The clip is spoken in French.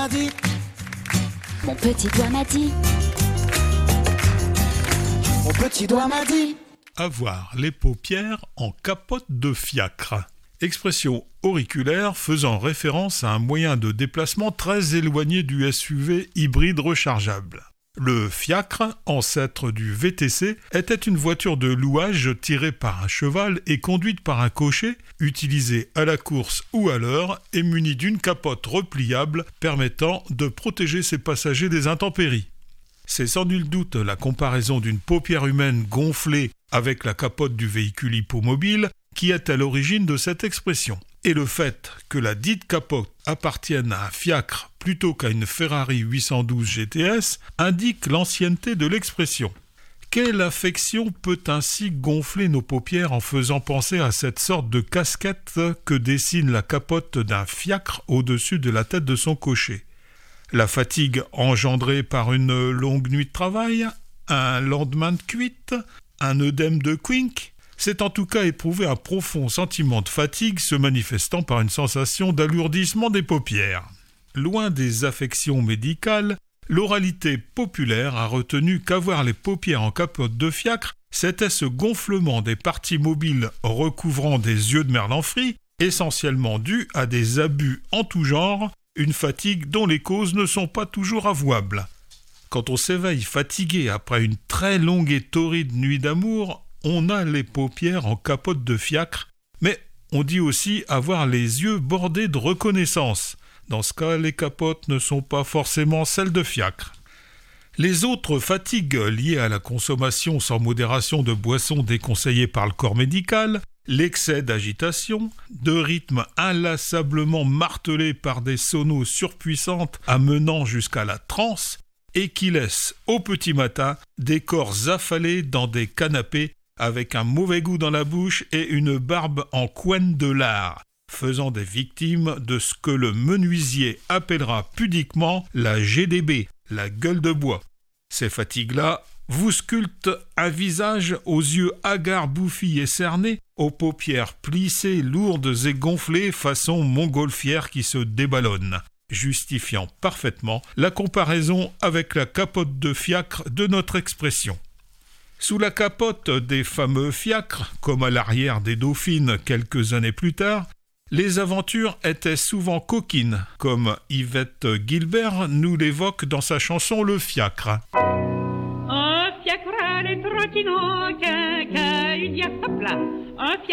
m'a dit. Mon petit doigt m'a dit. Mon petit doigt m'a dit. Avoir les paupières en capote de fiacre. Expression auriculaire faisant référence à un moyen de déplacement très éloigné du SUV hybride rechargeable. Le fiacre, ancêtre du VTC, était une voiture de louage tirée par un cheval et conduite par un cocher, utilisée à la course ou à l'heure et munie d'une capote repliable permettant de protéger ses passagers des intempéries. C'est sans nul doute la comparaison d'une paupière humaine gonflée avec la capote du véhicule hippomobile qui est à l'origine de cette expression. Et le fait que la dite capote appartienne à un fiacre plutôt qu'à une Ferrari 812 GTS indique l'ancienneté de l'expression. Quelle affection peut ainsi gonfler nos paupières en faisant penser à cette sorte de casquette que dessine la capote d'un fiacre au-dessus de la tête de son cocher? La fatigue engendrée par une longue nuit de travail, un lendemain de cuite, un œdème de Quink? C'est en tout cas éprouver un profond sentiment de fatigue se manifestant par une sensation d'alourdissement des paupières. Loin des affections médicales, l'oralité populaire a retenu qu'avoir les paupières en capote de fiacre, c'était ce gonflement des parties mobiles recouvrant des yeux de merde en frit, essentiellement dû à des abus en tout genre, une fatigue dont les causes ne sont pas toujours avouables. Quand on s'éveille fatigué après une très longue et torride nuit d'amour, on a les paupières en capote de fiacre, mais on dit aussi avoir les yeux bordés de reconnaissance. Dans ce cas, les capotes ne sont pas forcément celles de fiacre. Les autres fatigues liées à la consommation sans modération de boissons déconseillées par le corps médical, l'excès d'agitation, de rythme inlassablement martelé par des sonos surpuissantes amenant jusqu'à la transe, et qui laissent au petit matin des corps affalés dans des canapés avec un mauvais goût dans la bouche et une barbe en couenne de lard, faisant des victimes de ce que le menuisier appellera pudiquement la GDB, la gueule de bois. Ces fatigues-là vous sculptent un visage aux yeux hagards, bouffis et cernés, aux paupières plissées, lourdes et gonflées façon montgolfière qui se déballonne, justifiant parfaitement la comparaison avec la capote de fiacre de notre expression. Sous la capote des fameux fiacres, comme à l'arrière des Dauphines quelques années plus tard, les aventures étaient souvent coquines, comme Yvette Guilbert nous l'évoque dans sa chanson Le Fiacre. Un fiacre, les trottineaux, une hop là. Un